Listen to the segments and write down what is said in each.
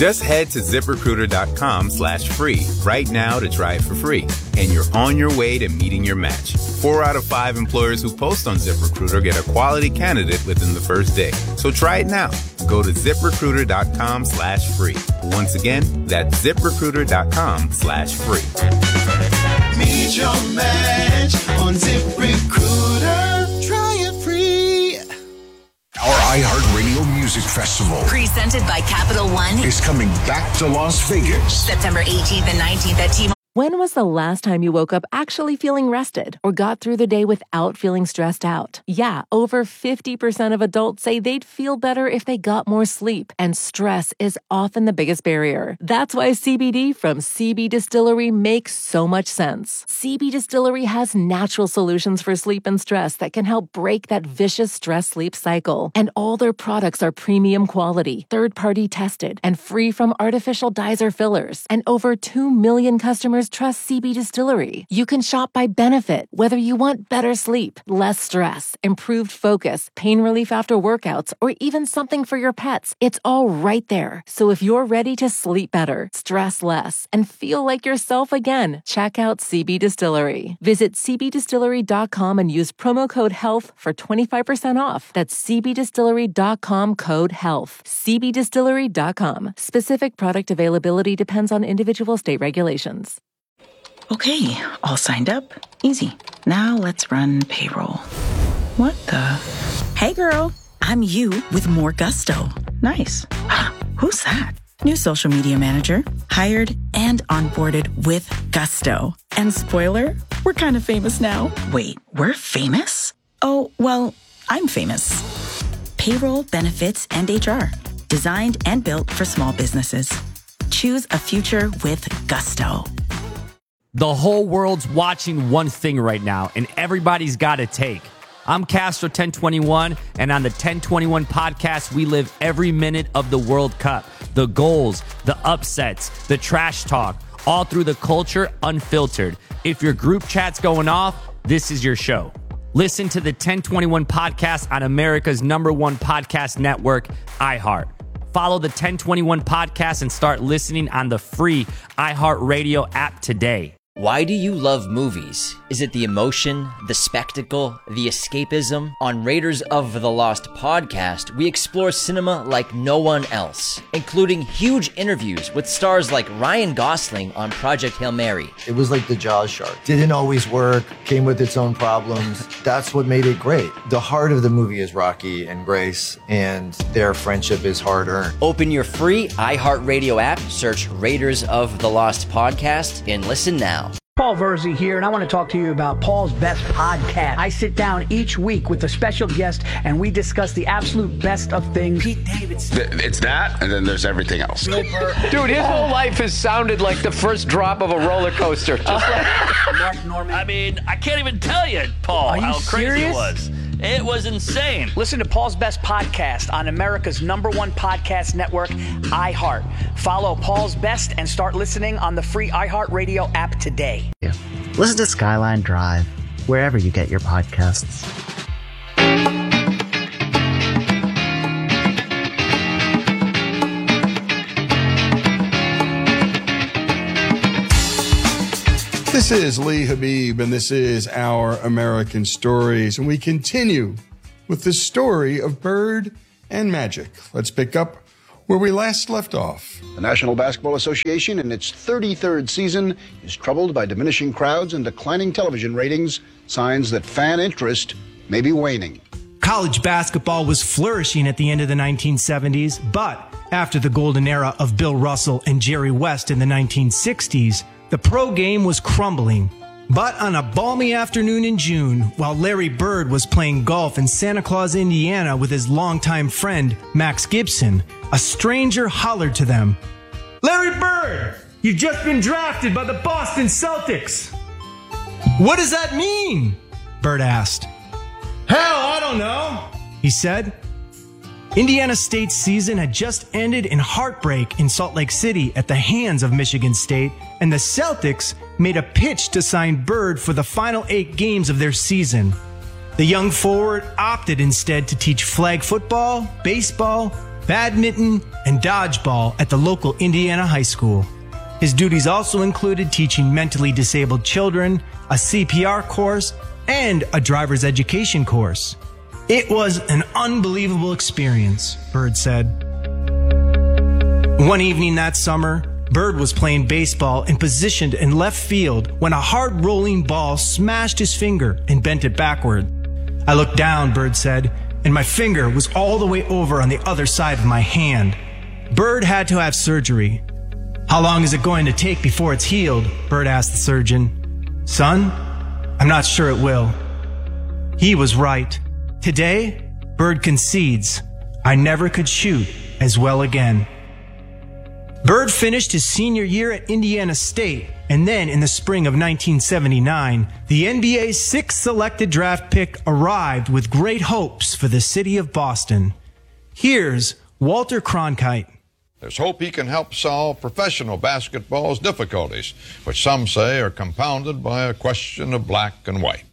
Just head to ZipRecruiter.com/free right now to try it for free. And you're on your way to meeting your match. 4 out of 5 employers who post on ZipRecruiter get a quality candidate within the first day. So try it now. Go to ZipRecruiter.com/free. Once again, that's ZipRecruiter.com/free. Meet your match on ZipRecruiter. Try it free. Our iHeartRadio Music Festival, presented by Capital One, is coming back to Las Vegas. September 18th and 19th at T-Mobile. When was the last time you woke up actually feeling rested or got through the day without feeling stressed out? Yeah, over 50% of adults say they'd feel better if they got more sleep, and stress is often the biggest barrier. That's why CBD from CB Distillery makes so much sense. CB Distillery has natural solutions for sleep and stress that can help break that vicious stress-sleep cycle. And all their products are premium quality, third-party tested, and free from artificial dyes or fillers. And over 2 million customers trust CB Distillery. You can shop by benefit, whether you want better sleep, less stress, improved focus, pain relief after workouts, or even something for your pets. It's all right there. So if you're ready to sleep better, stress less, and feel like yourself again, check out CB Distillery. Visit cbdistillery.com and use promo code HEALTH for 25% off. That's cbdistillery.com, code HEALTH. cbdistillery.com. Specific product availability depends on individual state regulations. Okay, all signed up. Easy. Now let's run payroll. What the? Hey girl, I'm you with more gusto. Nice. Who's that? New social media manager. Hired and onboarded with gusto. And spoiler, we're kind of famous now. Wait, we're famous? Oh, well, I'm famous. Payroll, benefits, and HR. Designed and built for small businesses. Choose a future with gusto. The whole world's watching one thing right now, and everybody's got a take. I'm Castro 1021, and on the 1021 podcast, we live every minute of the World Cup. The goals, the upsets, the trash talk, all through the culture, unfiltered. If your group chat's going off, this is your show. Listen to the 1021 podcast on America's #1 podcast network, iHeart. Follow the 1021 podcast and start listening on the free iHeartRadio app today. Why do you love movies? Is it the emotion, the spectacle, the escapism? On Raiders of the Lost podcast, we explore cinema like no one else, including huge interviews with stars like Ryan Gosling on Project Hail Mary. It was like the Jaws shark. Didn't always work, came with its own problems. That's what made it great. The heart of the movie is Rocky and Grace, and their friendship is hard-earned. Open your free iHeartRadio app, search Raiders of the Lost podcast, and listen now. Paul Verzi here, and I want to talk to you about Paul's Best Podcast. I sit down each week with a special guest, and we discuss the absolute best of things. Pete Davidson. It's that, and then there's everything else. Dude, his whole life has sounded like the first drop of a roller coaster. Just like Mark Norman. I mean, I can't even tell you, Paul, how crazy it was. It was insane. Listen to Paul's Best Podcast on America's #1 podcast network, iHeart. Follow Paul's Best and start listening on the free iHeartRadio app today. Listen to Skyline Drive, wherever you get your podcasts. This is Lee Habib, and this is Our American Stories, and we continue with the story of Bird and Magic. Let's pick up where we last left off. The National Basketball Association, in its 33rd season, is troubled by diminishing crowds and declining television ratings, signs that fan interest may be waning. College basketball was flourishing at the end of the 1970s, but after the golden era of Bill Russell and Jerry West in the 1960s, the pro game was crumbling. But on a balmy afternoon in June, while Larry Bird was playing golf in Santa Claus, Indiana with his longtime friend, Max Gibson, a stranger hollered to them, "Larry Bird, you've just been drafted by the Boston Celtics." "What does that mean?" Bird asked. "Hell, I don't know," he said. Indiana State's season had just ended in heartbreak in Salt Lake City at the hands of Michigan State, and the Celtics made a pitch to sign Bird for the final 8 games of their season. The young forward opted instead to teach flag football, baseball, badminton, and dodgeball at the local Indiana high school. His duties also included teaching mentally disabled children, a CPR course, and a driver's education course. It was an unbelievable experience, Bird said. One evening that summer, Bird was playing baseball and positioned in left field when a hard rolling ball smashed his finger and bent it backward. I looked down, Bird said, and my finger was all the way over on the other side of my hand. Bird had to have surgery. How long is it going to take before it's healed? Bird asked the surgeon. Son, I'm not sure it will. He was right. Today, Bird concedes, I never could shoot as well again. Bird finished his senior year at Indiana State, and then in the spring of 1979, the NBA's 6th selected draft pick arrived with great hopes for the city of Boston. Here's Walter Cronkite. There's hope he can help solve professional basketball's difficulties, which some say are compounded by a question of black and white.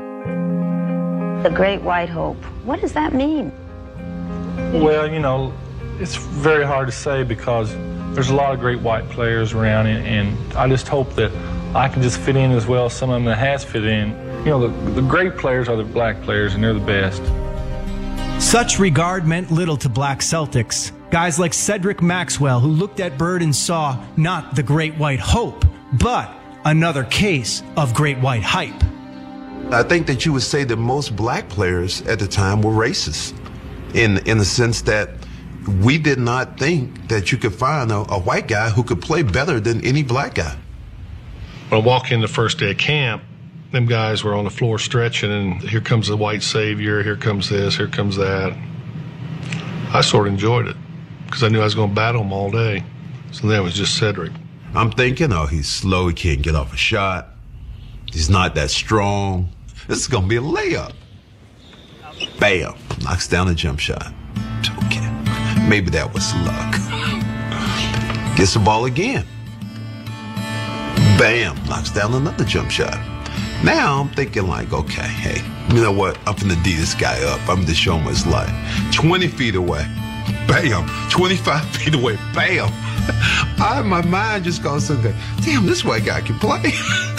The Great White Hope. What does that mean? Well, you know, it's very hard to say because there's a lot of great white players around, and I just hope that I can just fit in as well as some of them that has fit in. You know, the great players are the black players, and they're the best. Such regard meant little to black Celtics. Guys like Cedric Maxwell, who looked at Bird and saw not the Great White Hope, but another case of Great White hype. I think that you would say that most black players at the time were racist in the sense that we did not think that you could find a white guy who could play better than any black guy. When I walked in the first day of camp, them guys were on the floor stretching, and here comes the white savior, here comes this, here comes that. I sort of enjoyed it because I knew I was going to battle them all day. So then it was just Cedric. I'm thinking, oh, he's slow, he can't get off a shot. He's not that strong. This is going to be a layup. Bam, knocks down a jump shot. Okay, maybe that was luck. Gets the ball again. Bam, knocks down another jump shot. Now I'm thinking like, okay, hey, you know what? I'm finna D this guy up. I'm gonna show him what it's like. 20 feet away, bam. 25 feet away, bam. My mind just goes something. Damn, this white guy can play.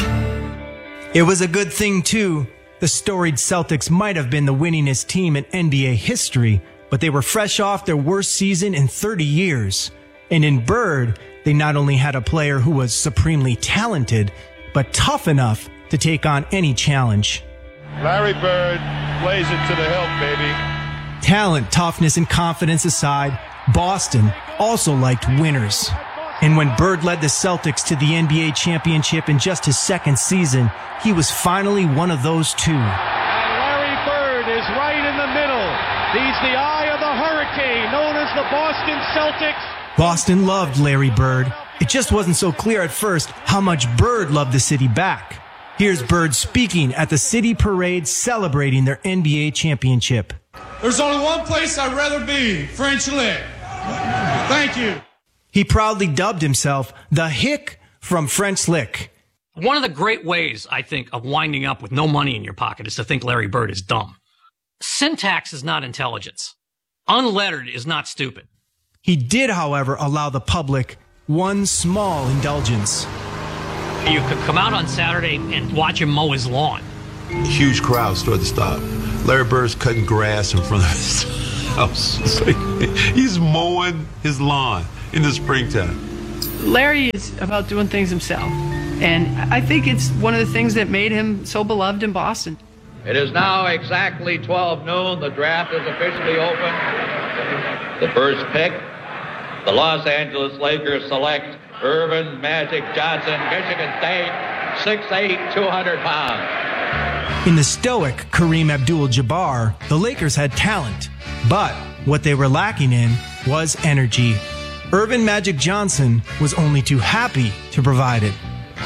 It was a good thing, too. The storied Celtics might have been the winningest team in NBA history, but they were fresh off their worst season in 30 years. And in Bird, they not only had a player who was supremely talented, but tough enough to take on any challenge. Larry Bird plays it to the hilt, baby. Talent, toughness, and confidence aside, Boston also liked winners. And when Bird led the Celtics to the NBA championship in just his second season, he was finally one of those two. And Larry Bird is right in the middle. He's the eye of the hurricane, known as the Boston Celtics. Boston loved Larry Bird. It just wasn't so clear at first how much Bird loved the city back. Here's Bird speaking at the city parade celebrating their NBA championship. There's only one place I'd rather be, French Lick. Thank you. He proudly dubbed himself the Hick from French Lick. One of the great ways, I think, of winding up with no money in your pocket is to think Larry Bird is dumb. Syntax is not intelligence. Unlettered is not stupid. He did, however, allow the public one small indulgence. You could come out on Saturday and watch him mow his lawn. Huge crowds toward the stop. Larry Bird's cutting grass in front of his house. He's mowing his lawn in the springtime. Larry is about doing things himself. And I think it's one of the things that made him so beloved in Boston. It is now exactly 12 noon. The draft is officially open. The first pick, the Los Angeles Lakers select Earvin Magic Johnson, Michigan State, 6'8", 200 pounds. In the stoic Kareem Abdul-Jabbar, the Lakers had talent, but what they were lacking in was energy. Earvin Magic Johnson was only too happy to provide it.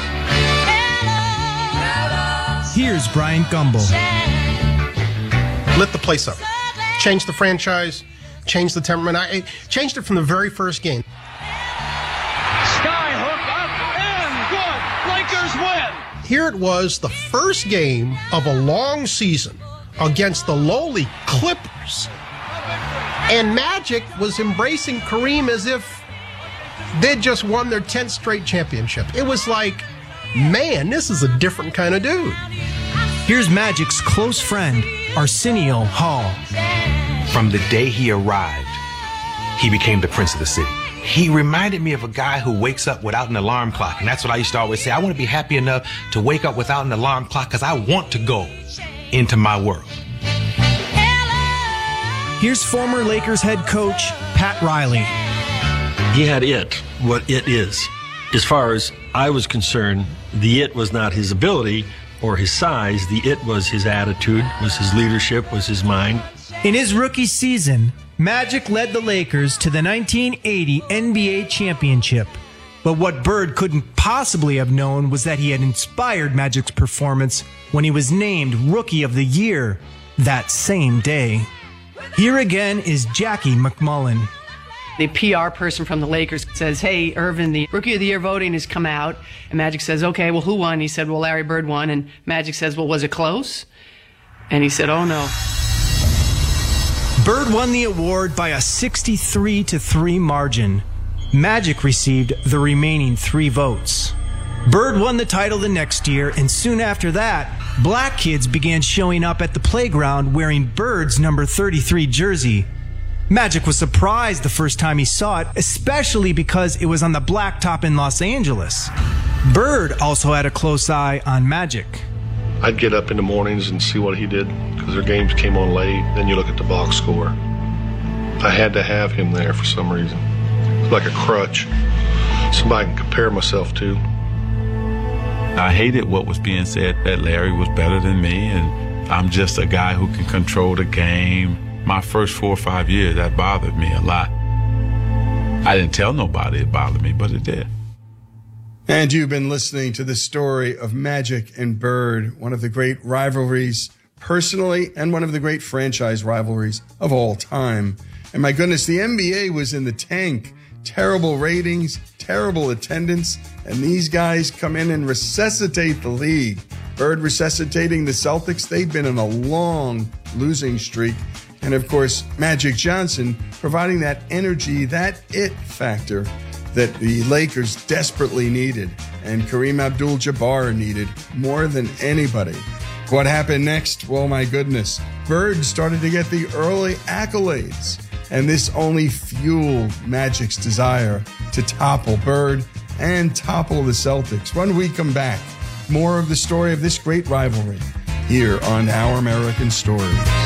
Here's Brian Gumbel. Lit the place up. Changed the franchise. Changed the temperament. I changed it from the very first game. Skyhook up and good. Lakers win. Here it was, the first game of a long season against the lowly Clippers. And Magic was embracing Kareem as if they'd just won their 10th straight championship. It was like, man, this is a different kind of dude. Here's Magic's close friend, Arsenio Hall. From the day he arrived, he became the prince of the city. He reminded me of a guy who wakes up without an alarm clock. And that's what I used to always say. I want to be happy enough to wake up without an alarm clock because I want to go into my world. Here's former Lakers head coach Pat Riley. He had what it is. As far as I was concerned, the it was not his ability or his size. The it was his attitude, was his leadership, was his mind. In his rookie season, Magic led the Lakers to the 1980 NBA championship. But what Bird couldn't possibly have known was that he had inspired Magic's performance when he was named Rookie of the Year that same day. Here again is Jackie McMullen. The PR person from the Lakers says, hey, Irvin, the Rookie of the Year voting has come out. And Magic says, okay, well, who won? He said, well, Larry Bird won. And Magic says, well, was it close? And he said, oh, no. Bird won the award by a 63-3 margin. Magic received the remaining 3 votes. Bird won the title the next year, and soon after that, black kids began showing up at the playground wearing Bird's number 33 jersey. Magic was surprised the first time he saw it, especially because it was on the blacktop in Los Angeles. Bird also had a close eye on Magic. I'd get up in the mornings and see what he did because their games came on late. Then you look at the box score. I had to have him there for some reason. It's like a crutch, somebody I can compare myself to. I hated what was being said that Larry was better than me and I'm just a guy who can control the game. My first 4 or 5 years, that bothered me a lot. I didn't tell nobody it bothered me, but it did. And you've been listening to the story of Magic and Bird, one of the great rivalries personally and one of the great franchise rivalries of all time. And my goodness, the NBA was in the tank. Terrible ratings, terrible attendance, and these guys come in and resuscitate the league. Bird resuscitating the Celtics. They've been in a long losing streak. And of course, Magic Johnson providing that energy, that it factor that the Lakers desperately needed and Kareem Abdul-Jabbar needed more than anybody. What happened next? Well, my goodness. Bird started to get the early accolades, and this only fueled Magic's desire to topple Bird and topple the Celtics. When we come back, more of the story of this great rivalry here on Our American Stories.